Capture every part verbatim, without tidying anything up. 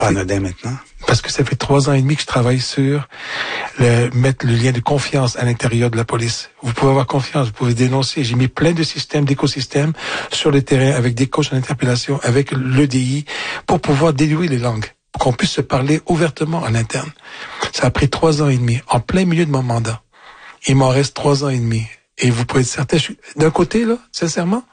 pas anodin maintenant. Parce que ça fait trois ans et demi que je travaille sur le, mettre le lien de confiance à l'intérieur de la police. Vous pouvez avoir confiance, vous pouvez dénoncer. J'ai mis plein de systèmes, d'écosystèmes sur le terrain avec des coachs en interpellation, avec l'E D I, pour pouvoir délier les langues, pour qu'on puisse se parler ouvertement à l'interne. Ça a pris trois ans et demi, en plein milieu de mon mandat. Il m'en reste trois ans et demi. Et vous pouvez être certain, je suis, d'un côté, là, sincèrement,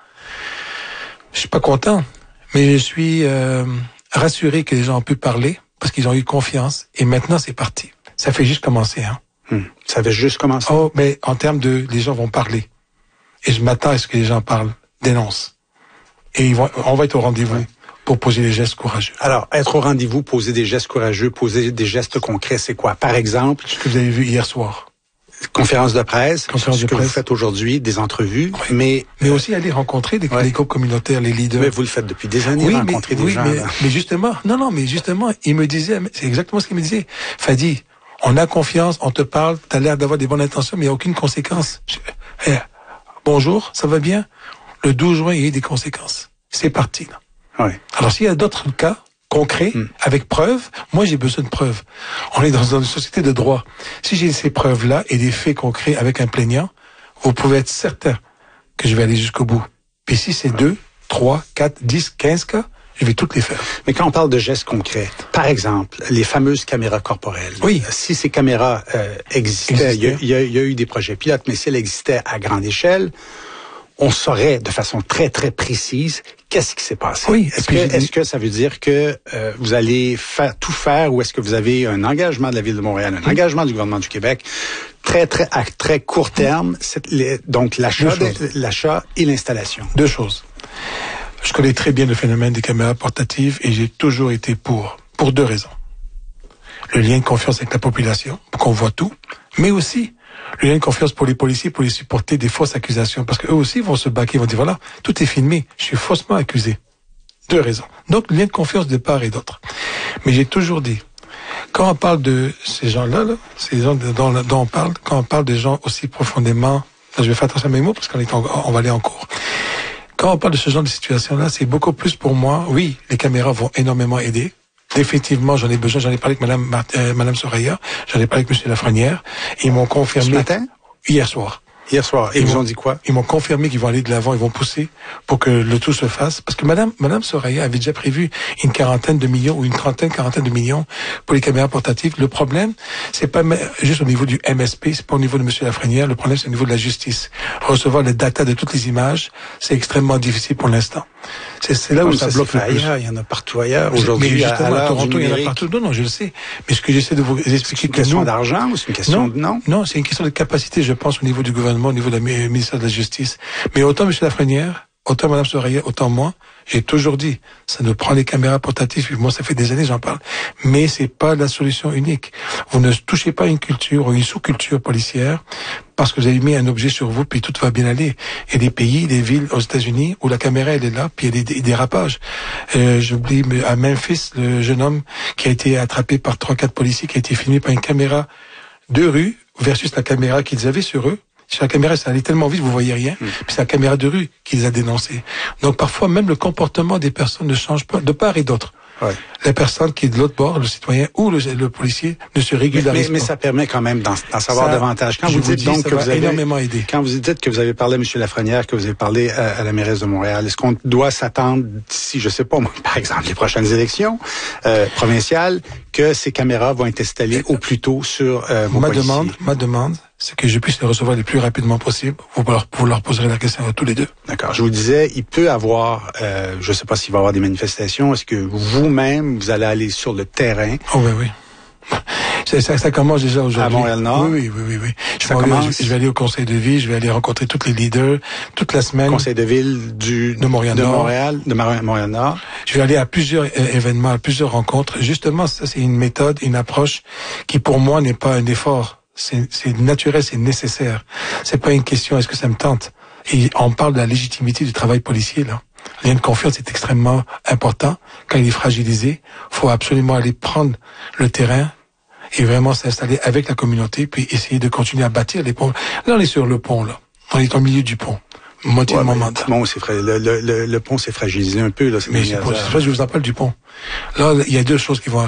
je suis pas content, mais je suis euh, rassuré que les gens ont pu parler parce qu'ils ont eu confiance. Et maintenant, c'est parti. Ça fait juste commencer, hein. Hum, ça fait juste commencer. Oh, mais en termes de, les gens vont parler. Et je m'attends à ce que les gens parlent, dénoncent. Et ils vont, on va être au rendez-vous. Ouais. Pour poser des gestes courageux. Alors, être au rendez-vous, poser des gestes courageux, poser des gestes concrets, c'est quoi? Par exemple, ce que vous avez vu hier soir. Conférence de presse, Conférence ce de que presse. vous faites aujourd'hui, des entrevues, oui. mais... Mais aussi aller rencontrer des, ouais. des groupes communautaires, les leaders. Mais vous le faites depuis des années, oui, rencontrer mais, des oui, gens. Mais, là. mais justement, non, non, mais justement, il me disait, c'est exactement ce qu'il me disait. Fadi, on a confiance, on te parle, t'as l'air d'avoir des bonnes intentions, mais il n'y a aucune conséquence. Je, hey, bonjour, ça va bien? Le douze juin, il y a eu des conséquences. C'est parti, là. Oui. Alors, s'il y a d'autres cas concrets, mm. avec preuves, moi, j'ai besoin de preuves. On est dans, dans une société de droit. Si j'ai ces preuves-là et des faits concrets avec un plaignant, vous pouvez être certain que je vais aller jusqu'au bout. Puis si c'est deux, trois, quatre, dix, quinze cas, je vais toutes les faire. Mais quand on parle de gestes concrets, par exemple, les fameuses caméras corporelles. Oui. Si ces caméras euh, existaient, il y, y, a, y a eu des projets pilotes, mais si elles existaient à grande échelle, on saurait de façon très, très précise qu'est-ce qui s'est passé. Oui. Est-ce que, est-ce que ça veut dire que euh, vous allez faire tout faire ou est-ce que vous avez un engagement de la Ville de Montréal, un oui. engagement du gouvernement du Québec, très, très, à très court terme, c'est les, donc l'achat, de, l'achat et l'installation? Deux choses. Je connais très bien le phénomène des caméras portatives et j'ai toujours été pour, pour deux raisons. Le lien de confiance avec la population, pour qu'on voit tout, mais aussi le lien de confiance pour les policiers, pour les supporter des fausses accusations. Parce qu'eux aussi vont se baquer, ils vont dire, voilà, tout est filmé, je suis faussement accusé. Deux raisons. Donc, le lien de confiance de part et d'autre. Mais j'ai toujours dit, quand on parle de ces gens-là, là, ces gens dont, dont on parle, quand on parle de gens aussi profondément, là, je vais faire attention à mes mots parce qu'on est en, on va aller en cours. Quand on parle de ce genre de situation-là, c'est beaucoup plus pour moi, oui, les caméras vont énormément aider. Définitivement, j'en ai besoin. J'en ai parlé avec Madame, euh, Madame Soraya. J'en ai parlé avec Monsieur Lafrenière. Ils m'ont confirmé. Ce matin? Hier soir. Hier soir. Et ils vous ont dit quoi? Ils m'ont confirmé qu'ils vont aller de l'avant, ils vont pousser pour que le tout se fasse. Parce que Madame, Madame Soraya avait déjà prévu une quarantaine de millions ou une trentaine, quarantaine de millions pour les caméras portatives. Le problème, c'est pas juste au niveau du M S P, c'est pas au niveau de Monsieur Lafrenière. Le problème, c'est au niveau de la justice. Recevoir les data de toutes les images, c'est extrêmement difficile pour l'instant. C'est, c'est là où ça, ça bloque le plus. Ailleurs, il y en a partout ailleurs. Aujourd'hui, mais justement, à, à, à Toronto, il y en a partout. Non, non, je le sais. Mais ce que j'essaie de vous expliquer, c'est une question nous, d'argent ou c'est une question non, de non? Non, c'est une question de capacité, je pense, au niveau du gouvernement, au niveau de la ministère de la Justice. Mais autant M. Lafrenière, autant Mme Soraya, autant moi, j'ai toujours dit, ça nous prend les caméras portatives. Moi, ça fait des années, j'en parle. Mais c'est pas la solution unique. Vous ne touchez pas une culture ou une sous-culture policière parce que vous avez mis un objet sur vous, puis tout va bien aller. Il y a des pays, des villes aux États-Unis où la caméra, elle est là, puis il y a des, des dérapages. Euh, j'oublie, à Memphis, le jeune homme qui a été attrapé par trois, quatre policiers, qui a été filmé par une caméra de rue versus la caméra qu'ils avaient sur eux. Sur la caméra, ça allait tellement vite, vous voyez rien. Mmh. Puis c'est la caméra de rue qui les a dénoncés. Donc parfois, même le comportement des personnes ne change pas, de part et d'autre. Ouais. La personne qui est de l'autre bord, le citoyen ou le, le policier, ne se régularise mais, mais, mais ça permet quand même d'en, d'en savoir ça, davantage. Quand vous dites vous donc dis, que vous avez énormément aidé. Quand vous dites que vous avez parlé à M. Lafrenière, que vous avez parlé à, à la mairesse de Montréal, est-ce qu'on doit s'attendre d'ici, je sais pas, par exemple, les prochaines élections euh, provinciales, que ces caméras vont être installées au plus tôt sur euh, vos ma policiers? demande, ma demande, c'est que je puisse les recevoir le plus rapidement possible. Vous leur, vous leur poserez la question à tous les deux. D'accord. Je vous disais, il peut avoir, euh, je sais pas s'il va y avoir des manifestations. Est-ce que vous-même, vous allez aller sur le terrain? Oh oui, oui. Ça, ça, ça commence déjà aujourd'hui. À Montréal-Nord? Oui, oui, oui, oui. oui. Ça je, commence? je, je vais aller au conseil de ville, je vais aller rencontrer tous les leaders toute la semaine. Conseil de ville du de Montréal-Nord. De Montréal, de Montréal-Nord. Je vais aller à plusieurs euh, événements, à plusieurs rencontres. Justement, ça, c'est une méthode, une approche qui, pour moi, n'est pas un effort. C'est, c'est naturel, c'est nécessaire. C'est pas une question, est-ce que ça me tente? Et on parle de la légitimité du travail policier, là. Le lien de confiance est extrêmement important. Quand il est fragilisé, faut absolument aller prendre le terrain et vraiment s'installer avec la communauté, puis essayer de continuer à bâtir les ponts. Là, on est sur le pont, là. On est au milieu du pont. moitié ouais, de mon ben, mandat. Bon, c'est fra... le, le, le, le pont s'est fragilisé un peu là. Mais c'est pour ça que je vous en parle du pont. Là, il y a deux choses qui vont